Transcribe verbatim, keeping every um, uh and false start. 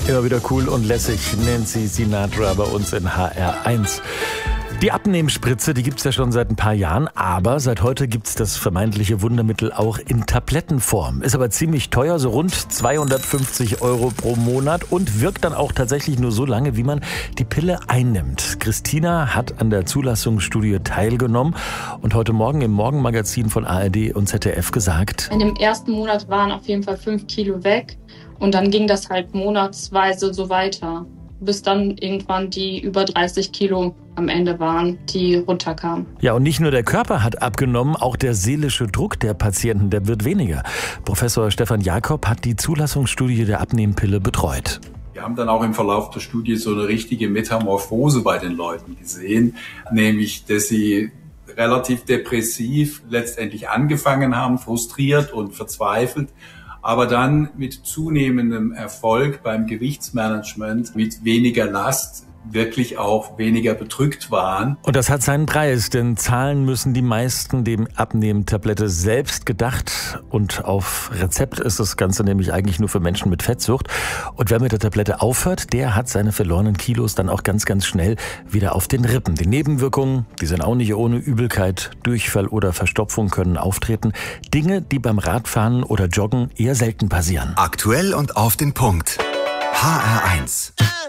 Immer wieder cool und lässig. Nancy Sinatra bei uns in H R eins. Die Abnehmspritze, die gibt's ja schon seit ein paar Jahren, aber seit heute gibt's das vermeintliche Wundermittel auch in Tablettenform. Ist aber ziemlich teuer, so rund zweihundertfünfzig Euro pro Monat und wirkt dann auch tatsächlich nur so lange, wie man die Pille einnimmt. Christina hat an der Zulassungsstudie teilgenommen und heute Morgen im Morgenmagazin von A R D und Z D F gesagt: In dem ersten Monat waren auf jeden Fall fünf Kilo weg und dann ging das halt monatsweise so weiter, bis dann irgendwann die über dreißig Kilo am Ende waren, die runterkamen. Ja, und nicht nur der Körper hat abgenommen, auch der seelische Druck der Patienten, der wird weniger. Professor Stefan Jakob hat die Zulassungsstudie der Abnehmpille betreut. Wir haben dann auch im Verlauf der Studie so eine richtige Metamorphose bei den Leuten gesehen, nämlich, dass sie relativ depressiv letztendlich angefangen haben, frustriert und verzweifelt, aber dann mit zunehmendem Erfolg beim Gewichtsmanagement, mit weniger Last, wirklich auch weniger bedrückt waren. Und das hat seinen Preis, denn zahlen müssen die meisten dem Abnehmtablette selbst gedacht. Und auf Rezept ist das Ganze nämlich eigentlich nur für Menschen mit Fettsucht. Und wer mit der Tablette aufhört, der hat seine verlorenen Kilos dann auch ganz, ganz schnell wieder auf den Rippen. Die Nebenwirkungen, die sind auch nicht ohne. Übelkeit, Durchfall oder Verstopfung können auftreten. Dinge, die beim Radfahren oder Joggen eher selten passieren. Aktuell und auf den Punkt. H R eins.